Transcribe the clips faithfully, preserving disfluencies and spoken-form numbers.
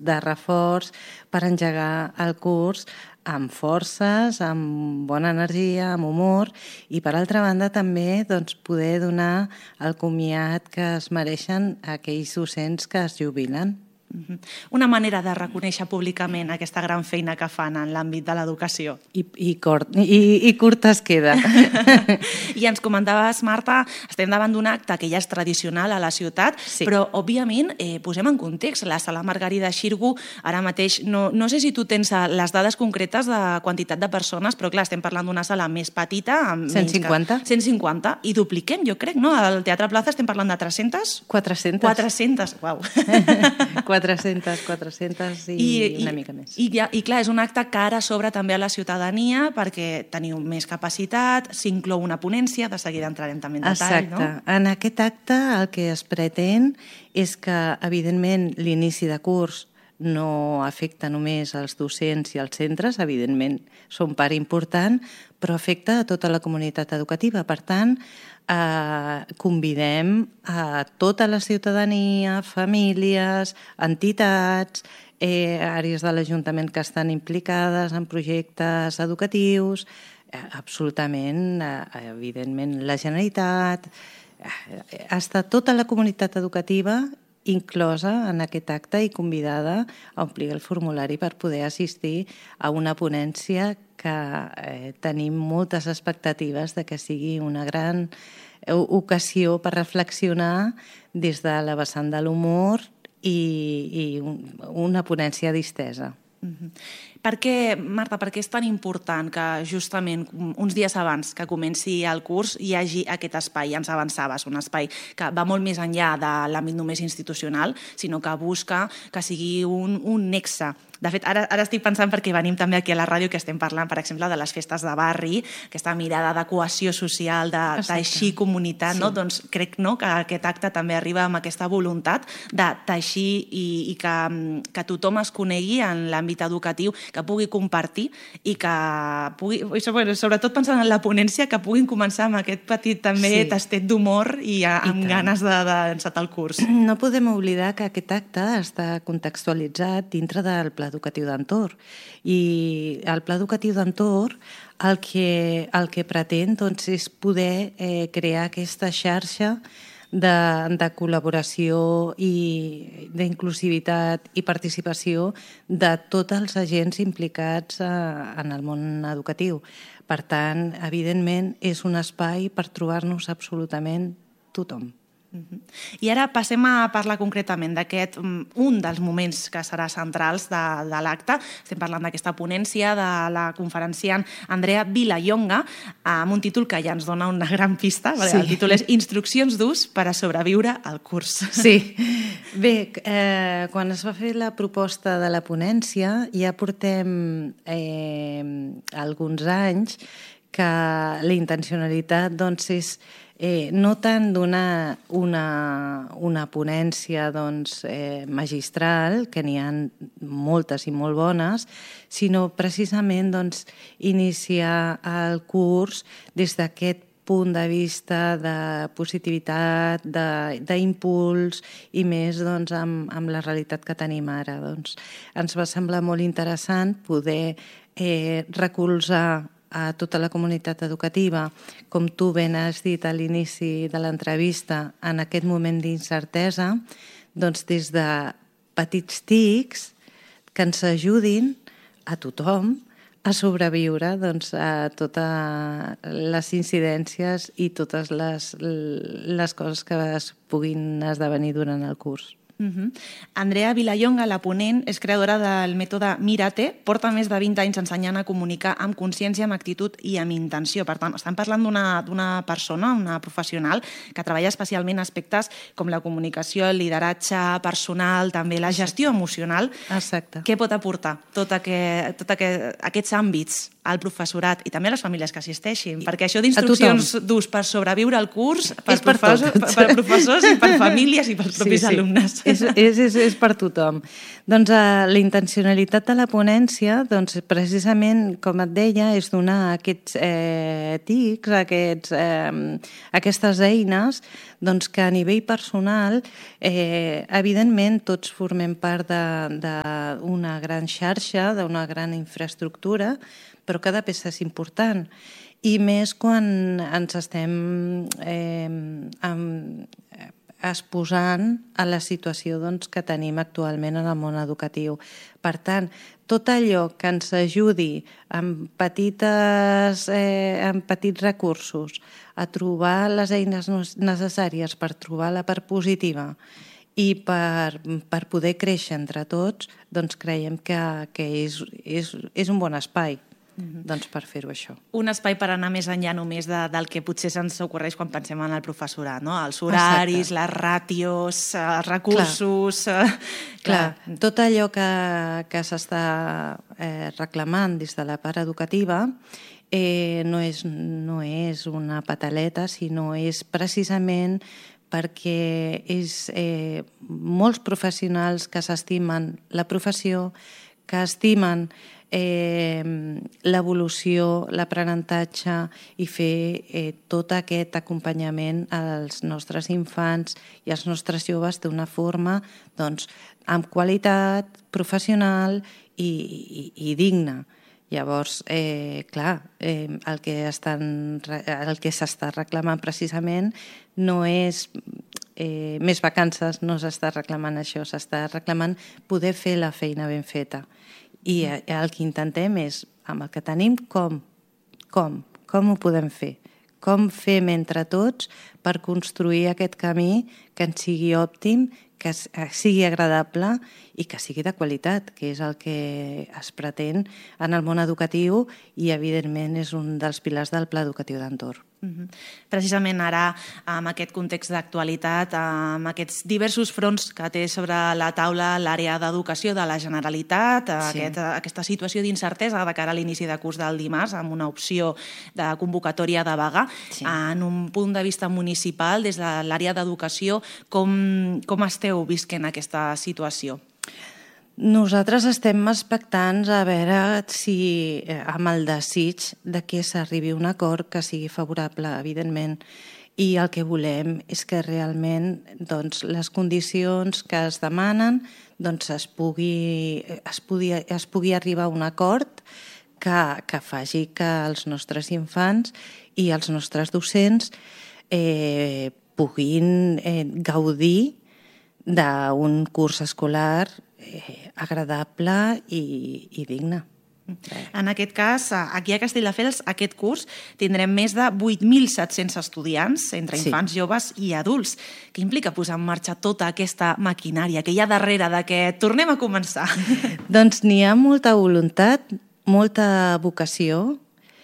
de reforç per engegar el curs amb forces, amb bona energia, amb humor, i per altra banda també doncs, poder donar el comiat que es mereixen aquells docents que es jubilen. Una manera de reconèixer públicament aquesta gran feina que fan en l'àmbit de l'educació. I, i, cort, i, i curta es queda. I ens comentaves, Marta, estem davant d'un acte que ja és tradicional a la ciutat, sí. Però, òbviament, eh, posem en context, la Sala Margarida Xirgu, ara mateix, no, no sé si tu tens les dades concretes de quantitat de persones, però clar, estem parlant d'una sala més petita, amb cent cinquanta. Que cent cinquanta, i dupliquem, jo crec, no? Al Teatre Plaza estem parlant de tres-centes? quatre-centes. quatre-centes, uau. quatre-centes, quatre-centes i, I una mica més. I, i, I clar, és un acte que ara s'obre també a la ciutadania perquè teniu més capacitat, s'inclou una ponència, de seguida entrarem també en detall, Exacte. No? En aquest acte el que es pretén és que, evidentment, l'inici de curs no afecta només els docents i els centres, evidentment són part important, però afecta a tota la comunitat educativa. Per tant, eh, convidem a tota la ciutadania, famílies, entitats, eh, àrees de l'Ajuntament que estan implicades en projectes educatius, eh, absolutament, eh, evidentment, la Generalitat, eh, està tota la comunitat educativa inclosa en aquest acte i convidada a omplir el formulari per poder assistir a una ponència que eh, tenim moltes expectatives de que sigui una gran ocasió per reflexionar des de la vessant de l'humor i, i una ponència distesa. Mm-hmm. Per què, Marta, per què és tan important que justament uns dies abans que comenci el curs hi hagi aquest espai? Ja ens avançaves, un espai que va molt més enllà de l'àmbit només institucional, sinó que busca que sigui un, un nexe. De fet, ara, ara estic pensant perquè venim també aquí a la ràdio que estem parlant, per exemple, de les festes de barri, aquesta mirada de cohesió social, de teixir comunitat, sí. No? Doncs crec no, que aquest acte també arriba amb aquesta voluntat de teixir i, i que, que tothom es conegui en l'àmbit educatiu, que pugui compartir i que pugui, sobretot pensant en la ponència, que puguin començar amb aquest petit també sí. tastet d'humor i amb I ganes d'encetar el curs. No podem oblidar que aquest acte està contextualitzat dintre del pla educatiu d'entorn. I el pla educatiu d'entorn el que, el que pretén doncs, és poder eh, crear aquesta xarxa de, de col·laboració i d'inclusivitat i participació de tots els agents implicats eh, en el món educatiu. Per tant, evidentment, és un espai per trobar-nos absolutament tothom. I ara passem a parlar concretament d'aquest, un dels moments que serà centrals de, de l'acte. Estem parlant d'aquesta ponència de la conferenciant Andrea Vilallonga, amb un títol que ja ens dona una gran pista. Sí. El títol és Instruccions d'ús per a sobreviure al curs. Sí. Bé, eh, quan es va fer la proposta de la ponència, ja portem eh, alguns anys que la intencionalitat doncs, és Eh, no tant donar una, una ponència doncs, eh, magistral, que n'hi ha moltes i molt bones, sinó precisament doncs, iniciar el curs des d'aquest punt de vista de positivitat, d'impuls i més doncs, amb, amb la realitat que tenim ara. Doncs, ens va semblar molt interessant poder eh, recolzar a tota la comunitat educativa, com tu ben has dit a l'inici de l'entrevista, en aquest moment d'incertesa, doncs des de petits tics que ens ajudin a tothom a sobreviure doncs, a totes les incidències i totes les, les coses que es puguin esdevenir durant el curs. Uh-huh. Andrea Vilallonga, la ponent, és creadora del mètode Mírate, porta més de vint anys ensenyant a comunicar amb consciència, amb actitud i amb intenció. Per tant, estem parlant d'una persona, una professional, que treballa especialment aspectes com la comunicació, el lideratge personal, també la gestió emocional. Exacte. Què pot aportar tot, aquest, tot aquest, aquests àmbits al professorat i també a les famílies que assisteixin? Perquè això d'instruccions d'ús per sobreviure al curs per, és per, professors, per professors i per famílies i pels propis sí, sí. alumnes. és, és, és, és per tothom. Doncs uh, la intencionalitat de la ponència, doncs, precisament, com et deia, és donar aquests eh, tics, aquests, eh, aquestes eines, doncs, que a nivell personal, eh, evidentment, tots formem part d'una gran xarxa, d'una gran infraestructura, però cada peça és important. I més quan ens estem eh, amb, exposant a la situació doncs, que tenim actualment en el món educatiu. Per tant, tot allò que ens ajudi amb, petites, eh, amb petits recursos a trobar les eines necessàries per trobar la part positiva i per, per poder créixer entre tots, doncs creiem que, que és, és, és un bon espai. Mm-hmm. Doncs per fer-ho això. Un espai per anar més enllà només de, del que potser se'ns ocorreix quan pensem en el professorat, no? Els horaris, exacte, les ràtios, els recursos... Clar, uh, clar. clar. Tot allò que, que s'està eh, reclamant des de la part educativa eh, no, és, no és una pataleta, sinó és precisament perquè és eh, molts professionals que s'estimen la professió, que estimen Eh, l'evolució, l'aprenentatge i fer eh, tot aquest acompanyament als nostres infants i als nostres joves d'una forma doncs, amb qualitat, professional i, i, i digna. Llavors, eh, clar, eh, el que estan, el que s'està reclamant precisament no és eh, més vacances, no s'està reclamant això, s'està reclamant poder fer la feina ben feta. I el que intentem és, amb el que tenim, com, com, com ho podem fer, com fem entre tots per construir aquest camí que ens sigui òptim, que sigui agradable i que sigui de qualitat, que és el que es pretén en el món educatiu i, evidentment, és un dels pilars del Pla Educatiu d'Entorn. Precisament ara, amb aquest context d'actualitat, amb aquests diversos fronts que té sobre la taula l'àrea d'educació de la Generalitat, sí, aquest, aquesta situació d'incertesa de cara a l'inici de curs del dimarts, amb una opció de convocatòria de vaga, sí, en un punt de vista municipal, des de l'àrea d'educació, com, com esteu visquent aquesta situació? Nosaltres estem expectants a veure si, amb el desig de que s'arribi a un acord que sigui favorable, evidentment, i el que volem és que realment doncs, les condicions que es demanen doncs, es, pugui, es, pugui, es pugui arribar a un acord que, que faci que els nostres infants i els nostres docents eh, puguin eh, gaudir d'un curs escolar eh, agradable i, i digne. En aquest cas, aquí a Castelldefels, aquest curs tindrem més de vuit mil set-cents estudiants, entre infants, sí, joves i adults. Què implica posar en marxa tota aquesta maquinària que hi ha darrere de que tornem a començar? Doncs n'hi ha molta voluntat, molta vocació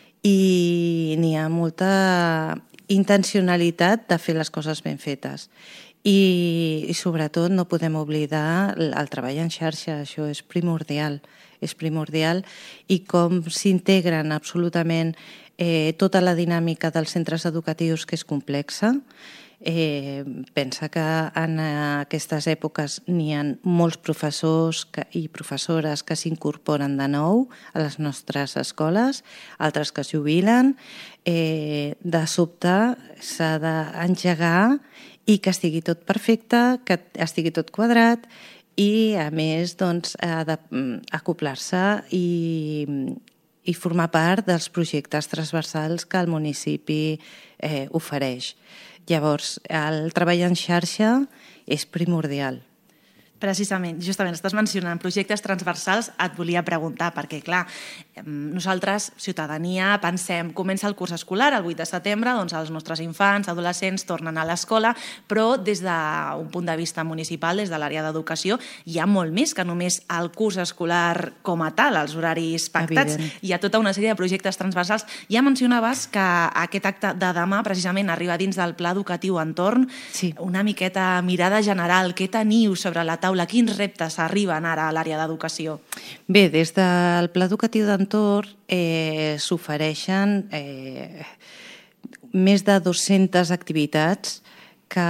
i n'hi ha molta intencionalitat de fer les coses ben fetes. I, i sobretot no podem oblidar el treball en xarxa, això és primordial, és primordial i com s'integren absolutament eh, tota la dinàmica dels centres educatius, que és complexa. Eh, pensa que en aquestes èpoques n'hi ha molts professors que, i professores que s'incorporen de nou a les nostres escoles, altres que es jubilen. Eh, de sobte s'ha d'engegar i que estigui tot perfecte, que estigui tot quadrat i, a més, doncs, ha d'acoplar-se i, i formar part dels projectes transversals que el municipi eh, ofereix. Llavors, el treball en xarxa és primordial. Precisament, justament, estàs mencionant projectes transversals, et volia preguntar, perquè, clar, nosaltres, ciutadania, pensem, comença el curs escolar, el vuit de setembre, doncs els nostres infants, adolescents, tornen a l'escola, però des d'un punt de vista municipal, des de l'àrea d'educació, hi ha molt més que només el curs escolar com a tal, els horaris pactats. Evident. Hi ha tota una sèrie de projectes transversals. Ja mencionaves que aquest acte de demà, precisament, arriba dins del Pla Educatiu Entorn. Sí. Una miqueta mirada general, què teniu sobre la taula? Quins reptes arriben ara a l'àrea d'educació? Bé, des del Pla Educatiu d'Entorn eh, s'ofereixen eh, més de dues-centes activitats que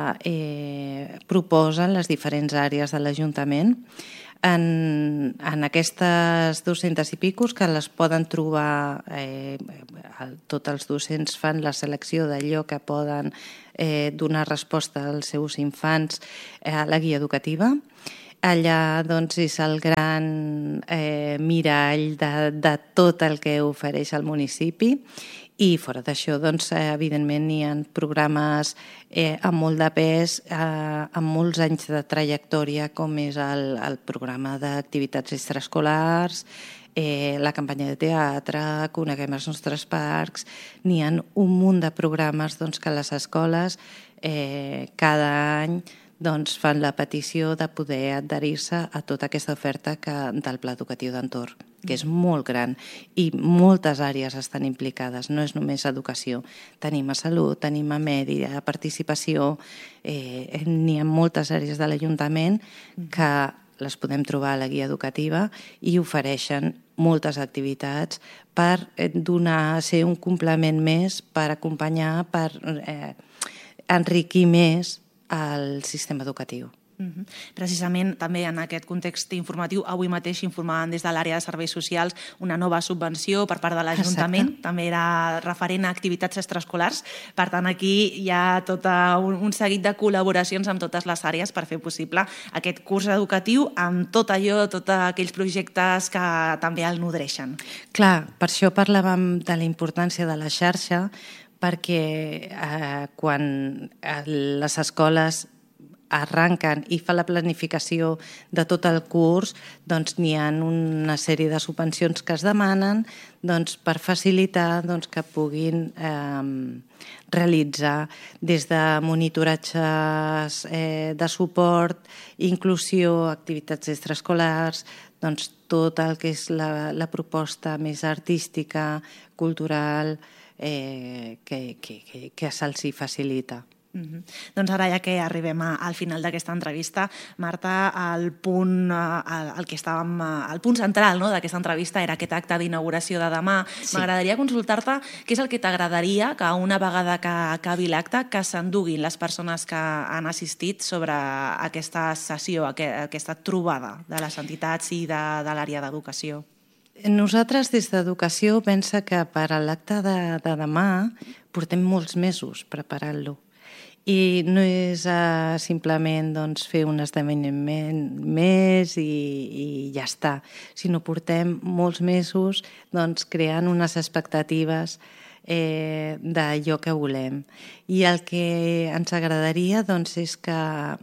eh, proposen les diferents àrees de l'Ajuntament. En, en aquestes dues-centes i picos que les poden trobar, eh, tots els docents fan la selecció d'allò que poden eh, donar resposta als seus infants eh, a la guia educativa. Allà doncs, és el gran eh, mirall de, de tot el que ofereix el municipi. I fora d'això, doncs, evidentment, hi ha programes eh, amb molt de pes, eh, amb molts anys de trajectòria, com és el, el programa d'activitats extraescolars, eh, la campanya de teatre, Coneguem els nostres parcs. N'hi ha un munt de programes doncs, que les escoles eh, cada any doncs, fan la petició de poder adherir-se a tota aquesta oferta que, del Pla Educatiu d'Entorn, que és molt gran i moltes àrees estan implicades, no és només educació. Tenim a salut, tenim a medi, a participació, eh, n'hi ha moltes àrees de l'Ajuntament que les podem trobar a la guia educativa i ofereixen moltes activitats per donar, ser un complement més, per acompanyar, per eh, enriquir més el sistema educatiu. Uh-huh. Precisament també en aquest context informatiu avui mateix informaven des de l'àrea de serveis socials una nova subvenció per part de l'Ajuntament. Exacte. També era referent a activitats extraescolars. Per tant, aquí hi ha tot un, un seguit de col·laboracions amb totes les àrees per fer possible aquest curs educatiu amb tot allò, tots aquells projectes que també el nodreixen. Clar, per això parlàvem de la importància de la xarxa, perquè eh, quan les escoles arranquen i fa la planificació de tot el curs, doncs n'hi ha una sèrie de subvencions que es demanen doncs, per facilitar doncs, que puguin eh, realitzar des de monitoratges eh, de suport, inclusió, activitats extraescolars, doncs, tot el que és la, la proposta més artística, cultural, eh, que, que, que, que se'ls facilita. Uh-huh. Doncs ara, ja que arribem a, al final d'aquesta entrevista, Marta, el punt, el, el que estàvem, el punt central, no, d'aquesta entrevista era aquest acte d'inauguració de demà. Sí. M'agradaria consultar-te què és el que t'agradaria que una vegada que acabi l'acte que s'enduguin les persones que han assistit sobre aquesta sessió, aquesta trobada de les entitats i de, de l'àrea d'educació. Nosaltres, des d'Educació, pensa que per a l'acte de, de demà portem molts mesos preparant-lo. I no és uh, simplement doncs, fer un esdeveniment més i, i ja està, sinó portem molts mesos doncs, creant unes expectatives eh, d'allò que volem. I el que ens agradaria doncs, és que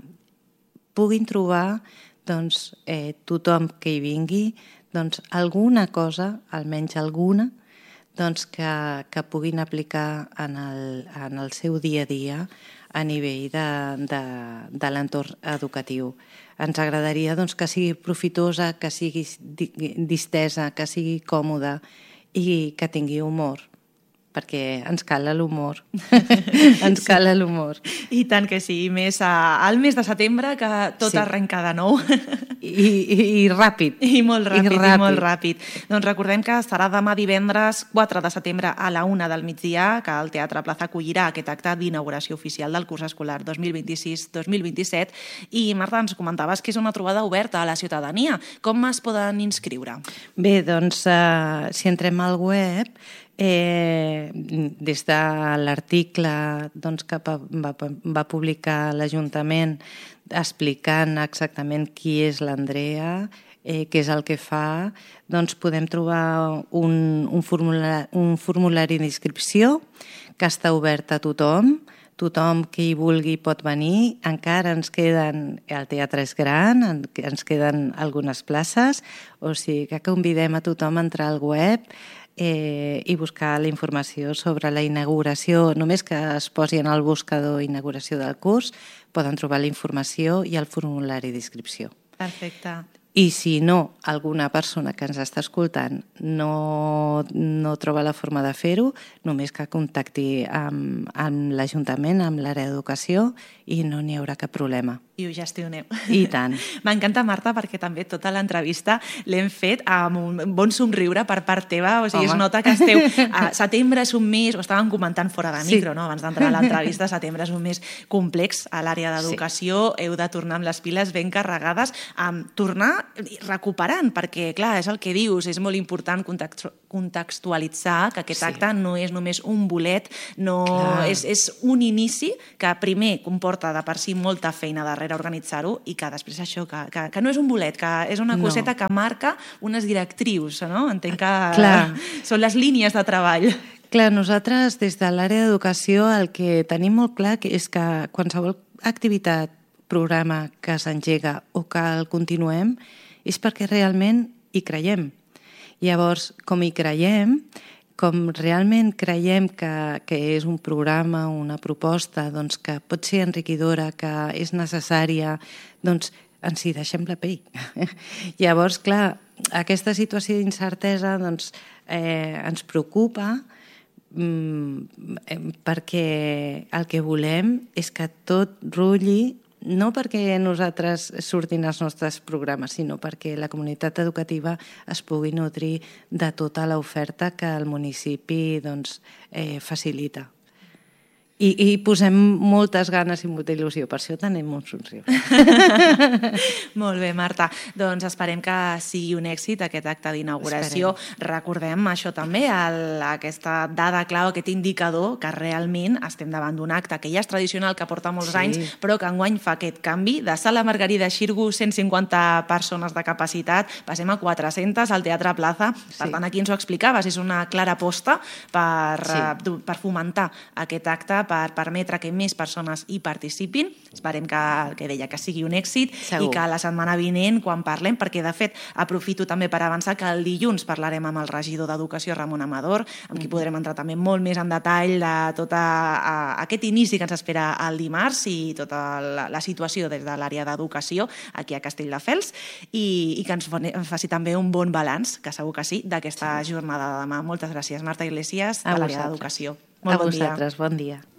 puguin trobar doncs, eh, tothom que hi vingui doncs, alguna cosa, almenys alguna, doncs, que, que puguin aplicar en el, en el seu dia a dia a nivell de, de, de l'entorn educatiu. Ens agradaria doncs, que sigui profitosa, que sigui distesa, que sigui còmoda i que tingui humor, perquè ens cala l'humor. Ens cala l'humor. I tant que sí, i més al mes de setembre, que tot sí. Arrenca de nou. I, i, i ràpid. I molt ràpid, i, ràpid. i molt ràpid. Doncs recordem que serà demà divendres quatre de setembre a la una del migdia que el Teatre Plaza acollirà aquest acte d'inauguració oficial del curs escolar dos mil vint-i-sis dos mil vint-i-set. I Marta, ens comentaves que és una trobada oberta a la ciutadania. Com es poden inscriure? Bé, doncs, uh, si entrem al web, Eh, des de l'article doncs, que va, va, va publicar l'Ajuntament explicant exactament qui és l'Andrea, eh, què és el que fa, doncs podem trobar un, un, formulari, un formulari d'inscripció que està obert a tothom. Tothom que hi vulgui pot venir. Encara ens queden, el teatre és gran, ens queden algunes places, o sigui que convidem a tothom a entrar al web Eh, i buscar la informació sobre la inauguració. Només que es posi en el buscador inauguració del curs, poden trobar la informació i el formulari d'inscripció. Perfecte. I si no, alguna persona que ens està escoltant no, no troba la forma de fer-ho, només que contacti amb, amb l'Ajuntament, amb l'àrea d'educació, i no n'hi haurà cap problema. i ho gestioneu. I tant. M'encanta, Marta, perquè també tota l'entrevista l'hem fet amb un bon somriure per part teva, o sigui, Home. es nota que esteu... A setembre és un mes, ho estàvem comentant fora de micro, sí. no? Abans d'entrar a l'entrevista, setembre és un mes complex a l'àrea d'educació, sí. heu de tornar amb les piles ben carregades, um, tornar recuperant, perquè, clar, és el que dius, és molt important contextualitzar que aquest sí. acte no és només un bolet, no és, és un inici que primer comporta de per si molta feina darrere organitzar-ho i que després això, que, que, que no és un bolet, que és una coseta no. que marca unes directrius, no? Entenc que Clar. són les línies de treball. Clar, nosaltres des de l'àrea d'educació el que tenim molt clar és que qualsevol activitat, programa que s'engega o que el continuem és perquè realment hi creiem. Llavors, com hi creiem, com realment creiem que, que és un programa, una proposta doncs, que pot ser enriquidora, que és necessària, doncs ens hi deixem la pell. Llavors, clar, aquesta situació d'incertesa doncs, eh, ens preocupa mm, perquè el que volem és que tot rulli, no perquè nosaltres surtin els nostres programes, sinó perquè la comunitat educativa es pugui nodrir de tota l'oferta que el municipi doncs, eh, facilita. I, i posem moltes ganes i molta il·lusió, per això tenim un somriure. Molt bé, Marta. Doncs esperem que sigui un èxit aquest acte d'inauguració. Recordem això també, el, aquesta dada clau, aquest indicador, que realment estem davant d'un acte que ja és tradicional, que porta molts sí. anys, però que enguany fa aquest canvi. De Sala Margarida Xirgu, cent cinquanta persones de capacitat, passem a quatre-centes al Teatre Plaza. Per sí. tant, aquí ens ho explicaves, és una clara aposta per, sí. per fomentar aquest acte, per permetre que més persones hi participin. Esperem que, que deia que sigui un èxit Segur. I que la setmana vinent, quan parlem, perquè de fet aprofito també per avançar que el dilluns parlarem amb el regidor d'Educació, Ramon Amador, amb qui podrem entrar també molt més en detall de tot aquest inici que ens espera el dimarts i tota la, la situació des de l'àrea d'educació aquí a Castelldefels i, i que ens faci també un bon balanç, que segur que sí, d'aquesta sí. jornada de demà. Moltes gràcies, Marta Iglesias, de l'àrea d'educació. Molt a bon vosaltres, dia. Bon dia.